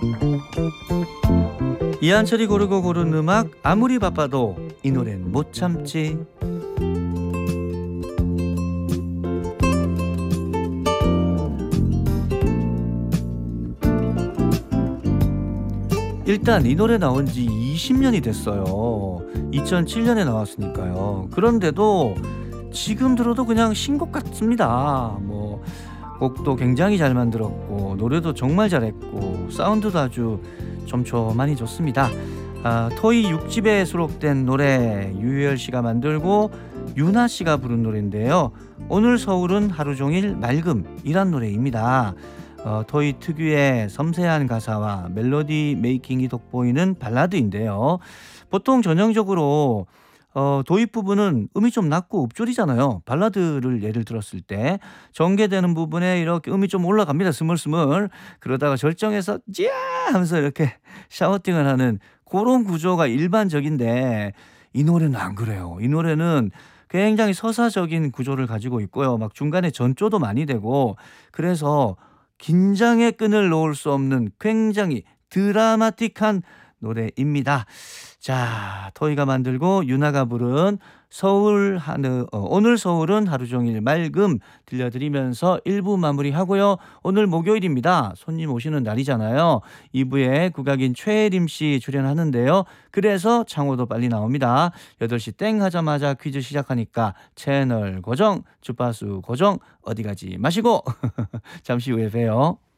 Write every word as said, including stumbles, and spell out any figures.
이한철이 고르고 고른 음악, 아무리 바빠도 이 노래는 못 참지. 일단 이 노래 나온 지 이십 년이 됐어요. 이천칠 년에 나왔으니까요. 그런데도 지금 들어도 그냥 신곡 같습니다. 뭐 곡도 굉장히 잘 만들었고 노래도 정말 잘했고 사운드도 아주 촘촘하니 좋습니다. 아, 토이 육 집에 수록된 노래, 유희열 씨가 만들고 유나 씨가 부른 노래인데요. 오늘 서울은 하루 종일 맑음이란 노래입니다. 어, 토이 특유의 섬세한 가사와 멜로디 메이킹이 돋보이는 발라드인데요. 보통 전형적으로 어, 도입 부분은 음이 좀 낮고 읍조리잖아요. 발라드를 예를 들었을 때 전개되는 부분에 이렇게 음이 좀 올라갑니다. 스물스물. 그러다가 절정에서 찌야 하면서 이렇게 샤우팅을 하는 그런 구조가 일반적인데 이 노래는 안 그래요. 이 노래는 굉장히 서사적인 구조를 가지고 있고요. 막 중간에 전조도 많이 되고 그래서 긴장의 끈을 놓을 수 없는 굉장히 드라마틱한 노래입니다. 자, 토이가 만들고 유나가 부른 서울 하늘 어, 오늘 서울은 하루 종일 맑음 들려드리면서 일 부 마무리하고요. 오늘 목요일입니다. 손님 오시는 날이잖아요. 이 부에 국악인 최혜림 씨 출연하는데요. 그래서 창호도 빨리 나옵니다. 여덟 시 땡 하자마자 퀴즈 시작하니까 채널 고정, 주파수 고정 어디 가지 마시고 잠시 후에 봬요.